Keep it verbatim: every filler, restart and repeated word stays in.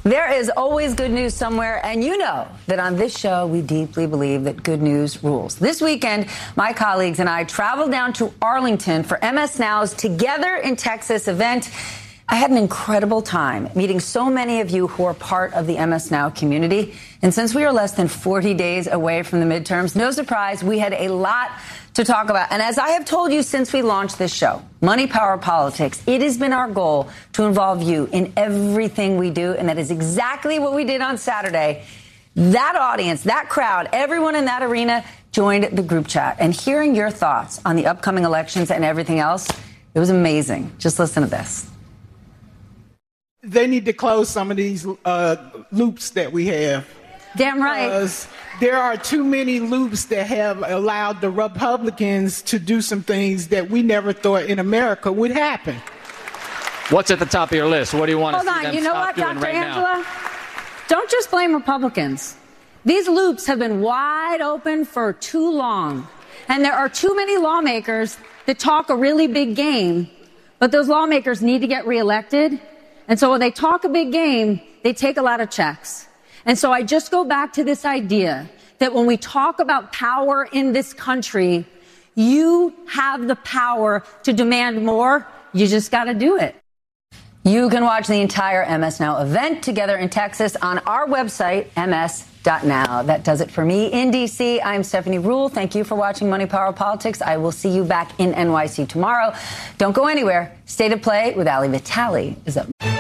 There is always good news somewhere, and you know that on this show, we deeply believe that good news rules. This weekend, my colleagues and I traveled down to Arlington for M S Now's Together in Texas event. I had an incredible time meeting so many of you who are part of the M S Now community. And since we are less than forty days away from the midterms, no surprise, we had a lot to talk about. And as I have told you since we launched this show, Money, Power, Politics, it has been our goal to involve you in everything we do. And that is exactly what we did on Saturday. That audience, that crowd, everyone in that arena joined the group chat. And hearing your thoughts on the upcoming elections and everything else, it was amazing. Just listen to this. They need to close some of these uh, loops that we have. Damn right. Because there are too many loops that have allowed the Republicans to do some things that we never thought in America would happen. What's at the top of your list? What do you want Hold to see on. them You know stop what, doing Doctor right Angela? now? Don't just blame Republicans. These loops have been wide open for too long. And there are too many lawmakers that talk a really big game, but those lawmakers need to get reelected. And so when they talk a big game, they take a lot of checks. And so I just go back to this idea that when we talk about power in this country, you have the power to demand more. You just got to do it. You can watch the entire M S Now event Together in Texas on our website, M S dot now. That does it for me in D C. I'm Stephanie Ruhle. Thank you for watching Money, Power, Politics. I will see you back in N Y C tomorrow. Don't go anywhere. State of Play with Ali Vitale is up.